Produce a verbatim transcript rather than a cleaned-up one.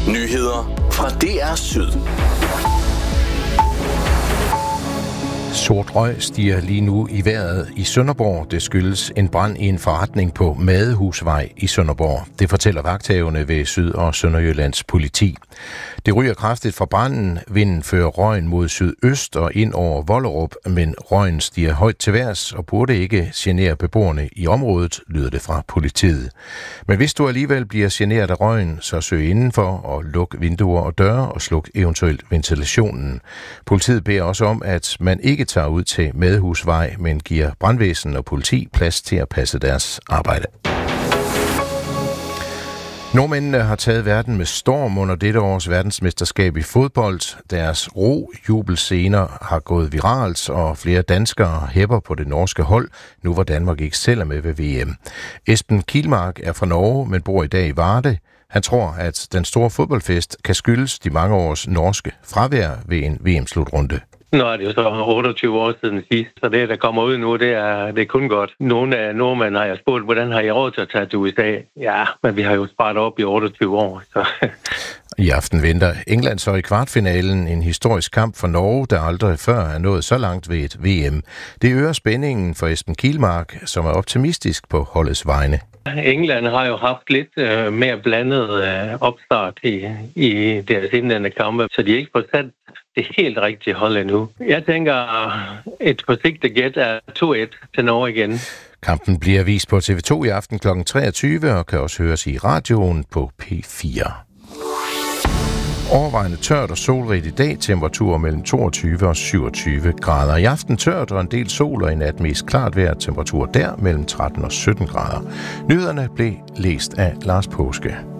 Nyheder fra D R Syd. Sort røg stiger lige nu i vejret i Sønderborg. Det skyldes en brand i en forretning på Madehusvej i Sønderborg. Det fortæller vagthavende ved Syd- og Sønderjyllands politi. Det ryger kraftigt fra branden. Vinden fører røgen mod sydøst og ind over Vollerup, men røgen stiger højt til vejrs og burde ikke genere beboerne i området, lyder det fra politiet. Men hvis du alligevel bliver generet af røgen, så søg indenfor og luk vinduer og døre og sluk eventuelt ventilationen. Politiet beder også om, at man ikke tager ud til Madehusvej, men giver brandvæsen og politi plads til at passe deres arbejde. Nordmændene har taget verden med storm under dette års verdensmesterskab i fodbold. Deres ro-jubelscener har gået viralt, og flere danskere hæpper på det norske hold, nu hvor Danmark ikke selv er med ved V M. Esben Kielmark er fra Norge, men bor i dag i Varde. Han tror, at den store fodboldfest kan skyldes de mange års norske fravær ved en V M-slutrunde. Nå er det jo så otteogtyve år siden sidst, så det, der kommer ud nu, det er, det er kun godt. Nogle af nordmænd har jeg spurgt, hvordan har I råd til at tage til U S A? Ja, men vi har jo sparet op i otteogtyve år. Så. I aften venter England så i kvartfinalen, en historisk kamp for Norge, der aldrig før er nået så langt ved et V M. Det øger spændingen for Esben Kielmark, som er optimistisk på holdets vegne. England har jo haft lidt øh, mere blandet øh, opstart i, i deres indledende kampe, så de er ikke fået sat det helt rigtige hold endnu. Jeg tænker, et forsigtigt gæt er to et til Norge igen. Kampen bliver vist på T V to i aften klokken treogtyve og kan også høres i radioen på P fire. Overvejende tørt og solrigt i dag, temperaturer mellem toogtyve og syvogtyve grader. I aften tørt og en del sol, og i nat mest klart vejr, temperatur der mellem tretten og sytten grader. Nyhederne blev læst af Lars Påske.